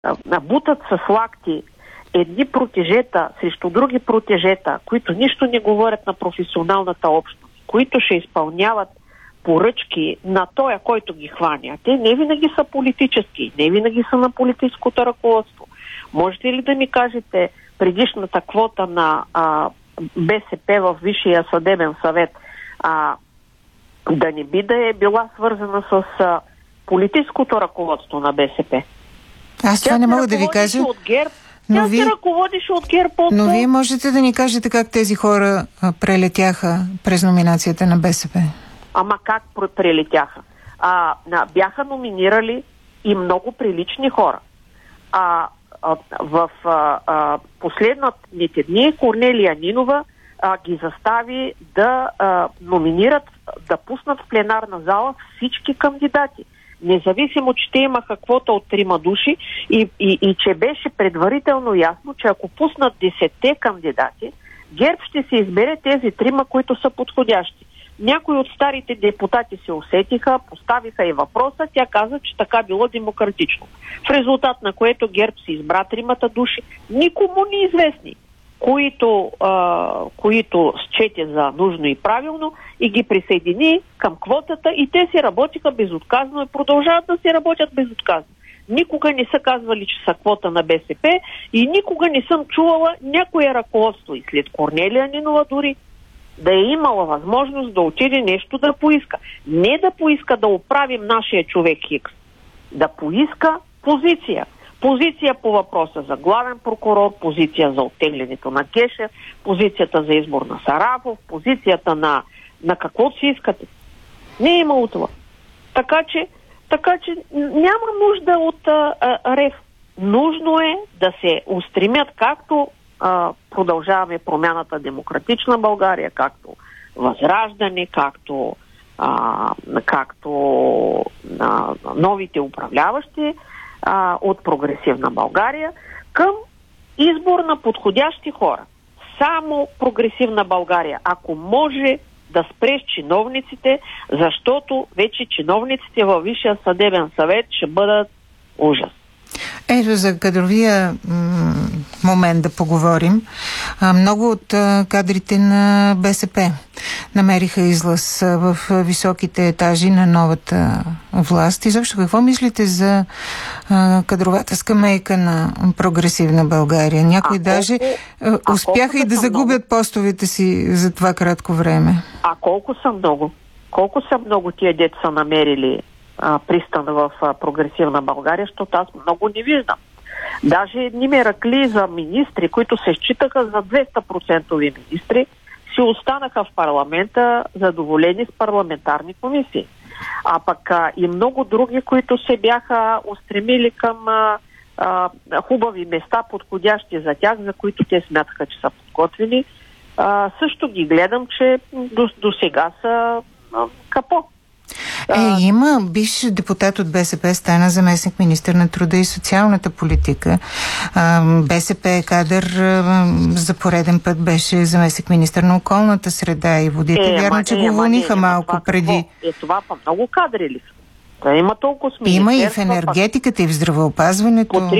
бутат с лакти едни протежета срещу други протежета, които нищо не говорят на професионалната общност, които ще изпълняват поръчки на тоя, който ги хваня. Те не винаги са политически, не винаги са на политическото ръководство. Можете ли да ми кажете предишната квота на БСП в Висшия съдебен съвет да не би да е била свързана с политическото ръководство на БСП? Аз това не мога да ви кажа. От ГЕРБ, тя се ръководеше от ГЕРБ. Но вие можете да ни кажете как тези хора прелетяха през номинацията на БСП? Ама как прелетяха? Бяха номинирали и много прилични хора. В последните дни Корнелия Нинова ги застави да номинират, да пуснат в пленарна зала всички кандидати. Независимо, че те имаха квота от 3 души и че беше предварително ясно, че ако пуснат 10 кандидати, ГЕРБ ще се избере тези 3, които са подходящи. Някои от старите депутати се усетиха, поставиха и въпроса, тя каза, че така било демократично. В резултат на което ГЕРБ се избра 3 души, никому неизвестни, които счете за нужно и правилно и ги присъедини към квотата и те си работиха безотказно и продължават да си работят безотказно. Никога не са казвали, че са квота на БСП и никога не съм чувала някое ръководство и след Корнелия Нинова дори да е имала възможност да отиде нещо да поиска. Не да поиска да оправим нашия човек Хикс, да поиска позиция. Позиция по въпроса за главен прокурор, позиция за оттеглянето на Гешев, позицията за избор на Сарафов, позицията на какво си искате. Не е имало това. Така че няма нужда от рев. Нужно е да се устремят както продължаваме промяната Демократична България, както Възраждане, както новите управляващи от Прогресивна България към избор на подходящи хора. Само Прогресивна България, ако може да спреш чиновниците, защото вече чиновниците във Висшия съдебен съвет ще бъдат ужас. Ето за кадровия момент да поговорим. Много от кадрите на БСП намериха излаз в високите етажи на новата власт. Изобщо какво мислите за кадровата скамейка на Прогресивна България? Някои даже успяха и да загубят постовете си за това кратко време. Колко са много? Колко са много тия деца са намерили пристан в Прогресивна България, защото аз много не виждам. Даже едни меракли за министри, които се считаха за 200% министри, си останаха в парламента задоволени с парламентарни комисии. А пък и много други, които се бяха устремили към хубави места, подходящи за тях, за които те смятаха, че са подготвени, също ги гледам, че до сега са капо. Има бивш депутат от БСП, стана заместник министър на труда и социалната политика. БСП кадър за пореден път беше заместник министър на околната среда и водите. Вярно, че го уволниха малко преди. Това по много кадри ли са? Има толкова смисъл. Има и в енергетиката, и в здравеопазването.